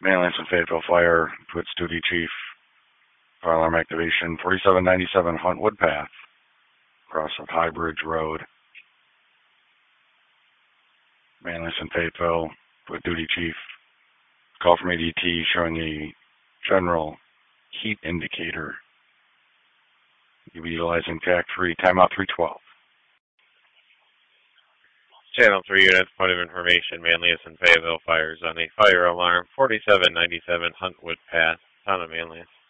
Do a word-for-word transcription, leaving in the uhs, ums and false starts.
Manlius and Fayetteville Fire, Twits Duty Chief, fire alarm activation, forty-seven ninety-seven Huntwood Path, across of High Bridge Road. Manlius and Fayetteville, Twit Duty Chief, call from A D T showing a general heat indicator. You'll be utilizing T A C three, timeout three twelve. Channel three units, point of information, Manlius and Fayetteville fires on a fire alarm, forty-seven ninety-seven Huntwood Path, town of Manlius.